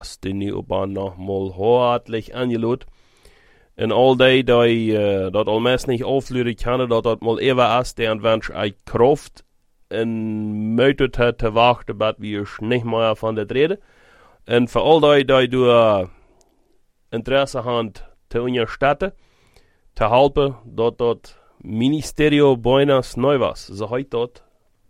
die nieuwe Bahn noch mal hartlich angelut. En al die dat al mensen niet afluren kunnen, dat mal even is, die een wens uit kracht en mötet het te wachten, dat we niet meer van dit reden. En voor al die door interesse hebben te ondersteunen, te helpen, dat ministerio bijnas neu was. Zo heet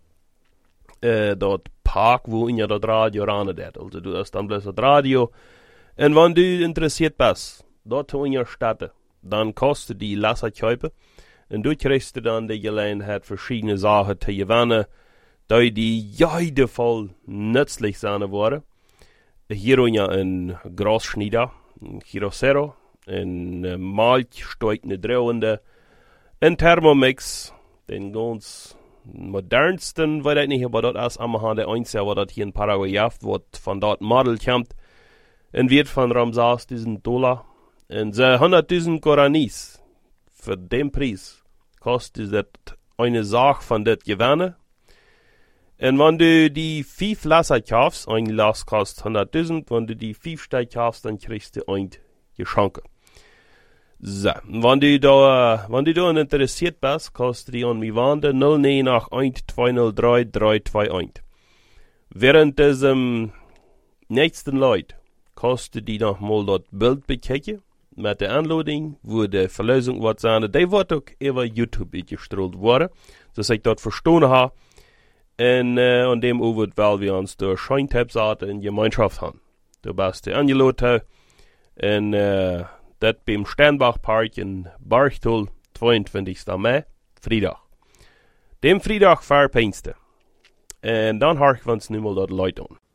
dat park, wo je dat radio ranedet. Also du hast dan bloß dat radio. En wanneer du interessiert bist, dat te ondersteunen, dan kostet die Lasserkäupe. En du kriegst dann die Gelegenheit, verschiedene Sachen zu gewinnen, die jede Fall nützlich sein worden. Hier ja ein Großschneider, ein Girosero, ein Malchsteigende Drehende, ein Thermomix, den ganz modernsten, weiß ich nicht, aber das ist immer der einzige, was das hier in Paraguay haft, was von dort Model kommt, und wird von Ramsas diesen $. Und so 100.000 Guaranis, für den Preis, kostet das eine Sache von das Gewinne. Und wenn du die 5 Lasser kaufst, ein Lass kostet 100.000, wenn du die 5 Stück kaufst, dann kriegst du ein Geschenk. So, wenn du da interessiert bist, kostet die an mir Wande 0981 203 321. Während diesem nächsten Leut kostet die noch mal das Bild bekijken, mit der Anladung, wo die Verlösung wird sein, die wird auch über YouTube gestrahlt worden, dass ich das verstanden habe. En an dem Uwert, weil wir uns durch Scheintapsarten in Gemeinschaft haben. Du bist eingeladen und das beim Sternbachpark in Barchtul, 22. Mai, Freitag. Dem Freitag fahr Pinste. Und dann hören wir uns nicht mal dort Leute an.